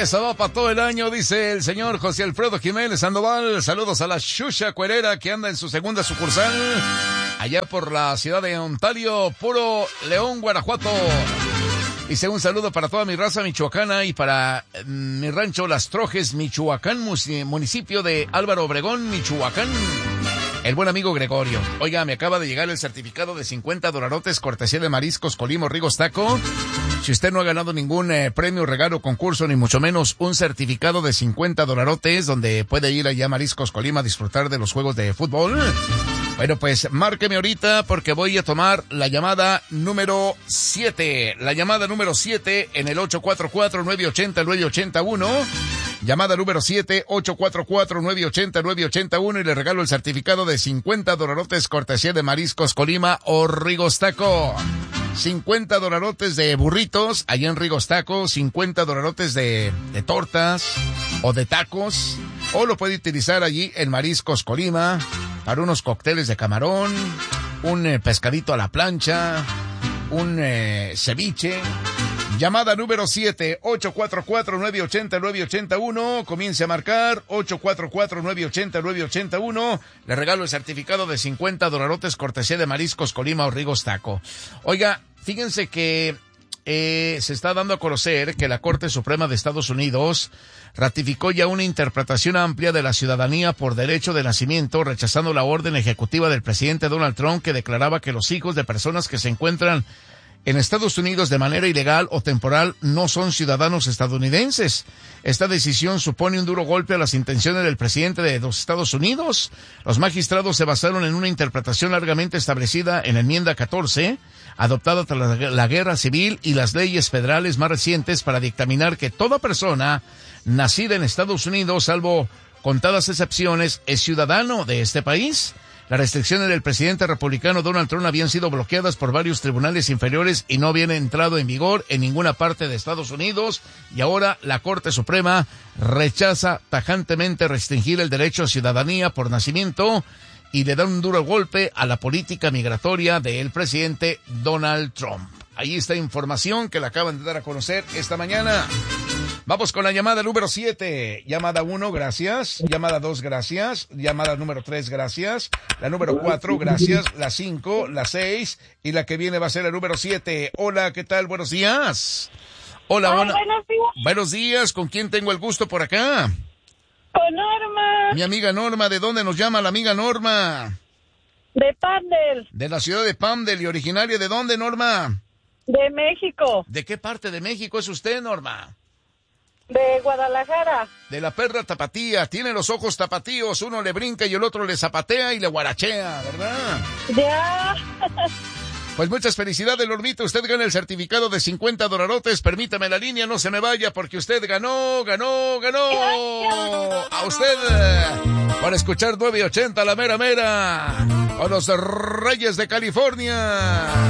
esa va para todo el año, dice el señor José Alfredo Jiménez Sandoval. Saludos a la Xuxa Cuerera que anda en su segunda sucursal allá por la ciudad de Ontario, puro León, Guanajuato. Dice un saludo para toda mi raza michoacana y para mi rancho Las Trojes, Michoacán, municipio de Álvaro Obregón, Michoacán. El buen amigo Gregorio. Oiga, me acaba de llegar el certificado de 50 dolarotes cortesía de Mariscos Colima Rigos Taco. Si usted no ha ganado ningún premio, regalo, concurso, ni mucho menos un certificado de 50 dolarotes donde puede ir allá a Mariscos Colima a disfrutar de los juegos de fútbol. Bueno, pues márqueme ahorita porque voy a tomar la llamada número 7. La llamada número 7 en el 844-980-981. Llamada número 7, 844-980-981 y le regalo el certificado de 50 dolarotes cortesía de Mariscos Colima o Rigos Taco. 50 dolarotes de burritos allá en Rigos Taco, 50 dolarotes de tortas o de tacos, o lo puede utilizar allí en Mariscos Colima para unos cócteles de camarón, un pescadito a la plancha, un ceviche. Llamada número 7, 844-980-981. Comience a marcar, 844-980-981. Le regalo el certificado de 50 dolarotes cortesía de Mariscos Colima o Rigos Taco. Oiga, fíjense que se está dando a conocer que la Corte Suprema de Estados Unidos ratificó ya una interpretación amplia de la ciudadanía por derecho de nacimiento, rechazando la orden ejecutiva del presidente Donald Trump que declaraba que los hijos de personas que se encuentran en Estados Unidos de manera ilegal o temporal no son ciudadanos estadounidenses. Esta decisión supone un duro golpe a las intenciones del presidente de los Estados Unidos. Los magistrados se basaron en una interpretación largamente establecida en la enmienda 14, adoptada tras la guerra civil y las leyes federales más recientes para dictaminar que toda persona nacida en Estados Unidos, salvo contadas excepciones, es ciudadano de este país. Las restricciones del presidente republicano Donald Trump habían sido bloqueadas por varios tribunales inferiores y no habían entrado en vigor en ninguna parte de Estados Unidos. Y ahora la Corte Suprema rechaza tajantemente restringir el derecho a ciudadanía por nacimiento y le da un duro golpe a la política migratoria del presidente Donald Trump. Ahí está información que le acaban de dar a conocer esta mañana. Vamos con la llamada número 7. Llamada 1, gracias. Llamada 2, gracias. Llamada número 3, gracias. La número 4, gracias. La 5, la 6 y la que viene va a ser la número 7. Hola, ¿qué tal? Buenos días. Hola, buenos días. Buenos días. ¿Con quién tengo el gusto por acá? Con Norma. Mi amiga Norma. ¿De dónde nos llama la amiga Norma? De Pandel. De la ciudad de Pandel. ¿Y originaria de dónde, Norma? De México. ¿De qué parte de México es usted, Norma? De Guadalajara. De la perra tapatía. Tiene los ojos tapatíos. Uno le brinca y el otro le zapatea y le guarachea, ¿verdad? Ya. Pues muchas felicidades, Normita. Usted gana el certificado de 50 dolarotes. Permítame la línea, no se me vaya porque usted ganó. A usted por escuchar 980 la mera mera. A los Reyes de California.